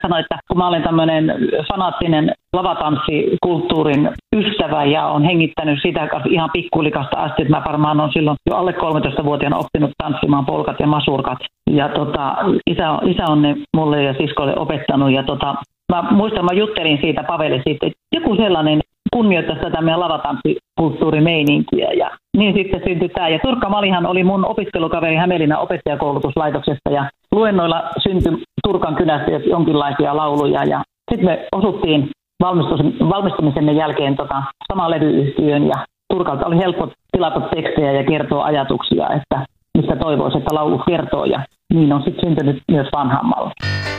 sanoin, että kun mä olen tämmöinen fanaattinen lavatanssikulttuurin ystävä ja on hengittänyt sitä ihan pikkulikasta asti, että mä varmaan on silloin jo alle 13-vuotiaana oppinut tanssimaan polkat ja masurkat. Ja isä on ne mulle ja siskolle opettanut ja mä muistan, mä juttelin siitä Pavelle siitä, että joku sellainen kunnioittaisi tätä meidän lavatanssikulttuurimeininkiä. Ja niin sitten syntyi tämä. Ja Turkka Malihan oli mun opiskelukaveri Hämeenlinnan opettajakoulutuslaitoksesta ja luennoilla syntyi Turkan kynästä jonkinlaisia lauluja. Ja sitten me osuttiin valmistumisemme jälkeen samaan levyyhtiöön ja Turkalta oli helppo tilata tekstejä ja kertoa ajatuksia, että mistä toivoisi, että laulu kertoo. Ja niin on sitten syntynyt myös Vanhammalla.